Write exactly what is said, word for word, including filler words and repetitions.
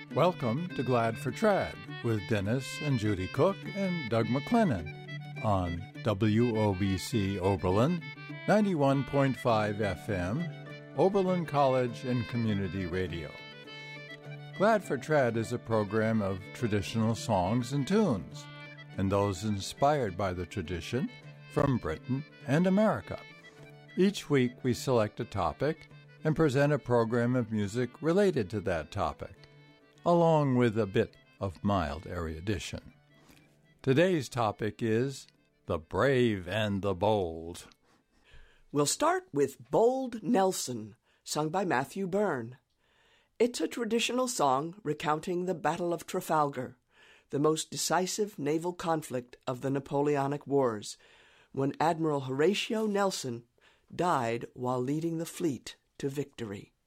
Welcome to Glad for Trad with Dennis and Judy Cook and Doug McLennan on W O B C Oberlin, ninety-one point five F M, Oberlin College and Community Radio. Glad for Trad is a program of traditional songs and tunes, and those inspired by the tradition from Britain and America. Each week we select a topic and present a program of music related to that topic, along with a bit of mild erudition. Today's topic is The Brave and the Bold. We'll start with Bold Nelson, sung by Matthew Byrne. It's a traditional song recounting the Battle of Trafalgar, the most decisive naval conflict of the Napoleonic Wars, when Admiral Horatio Nelson died while leading the fleet to victory.